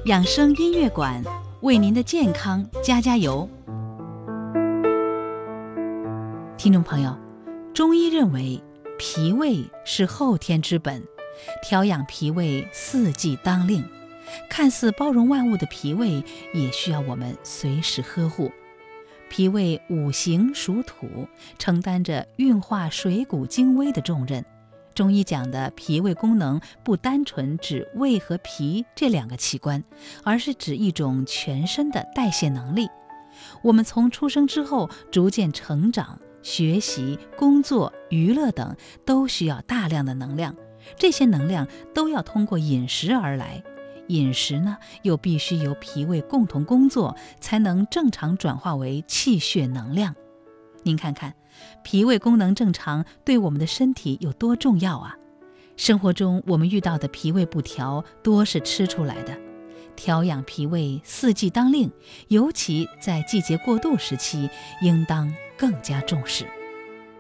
养生音乐馆为您的健康加加油。听众朋友，中医认为脾胃是后天之本，调养脾胃四季当令。看似包容万物的脾胃，也需要我们随时呵护。脾胃五行属土，承担着运化水谷精微的重任。中医讲的脾胃功能不单纯指胃和脾这两个器官，而是指一种全身的代谢能力。我们从出生之后逐渐成长，学习、工作、娱乐等都需要大量的能量，这些能量都要通过饮食而来。饮食呢，又必须由脾胃共同工作，才能正常转化为气血能量。您看看，脾胃功能正常对我们的身体有多重要啊！生活中我们遇到的脾胃不调，多是吃出来的。调养脾胃四季当令，尤其在季节过渡时期，应当更加重视。